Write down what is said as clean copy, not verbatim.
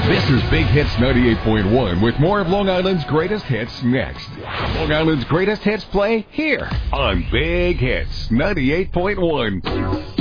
This is Big Hits 98.1 with more of Long Island's greatest hits next. Long Island's greatest hits play here on Big Hits 98.1.